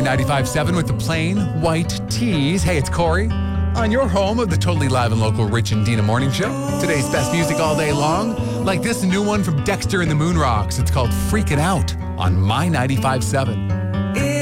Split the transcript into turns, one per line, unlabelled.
95.7 with the plain white tees. Hey, it's Corey on your home of the totally live and local Rich and Dina Morning Show. Today's best music all day long, like this new one from Dexter and the Moon Rocks. It's called Freakin' Out on My 95.7.